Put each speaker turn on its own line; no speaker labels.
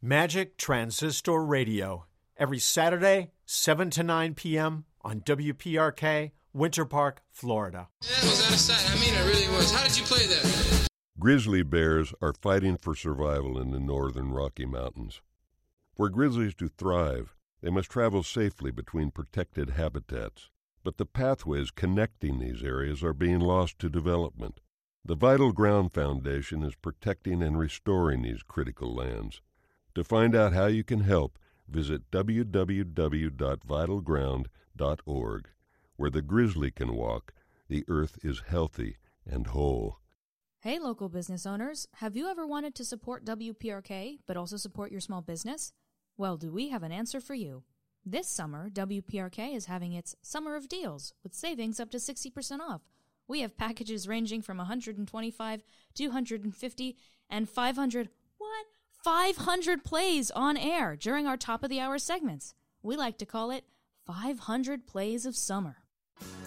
Magic Transistor Radio, every Saturday, 7 to 9 p.m. on WPRK, Winter Park, Florida.
That was out of sight. I mean, it really was. How did you play that?
Grizzly bears are fighting for survival in the northern Rocky Mountains. For grizzlies to thrive, they must travel safely between protected habitats. But the pathways connecting these areas are being lost to development. The Vital Ground Foundation is protecting and restoring these critical lands. To find out how you can help, visit www.vitalground.org. Where the grizzly can walk, the earth is healthy and whole.
Hey, local business owners, have you ever wanted to support WPRK but also support your small business? Well, do we have an answer for you? This summer, WPRK is having its Summer of Deals with savings up to 60% off. We have packages ranging from $125, $250, and $500. What? 500 plays on air during our top of the hour segments. We like to call it 500 Plays of Summer.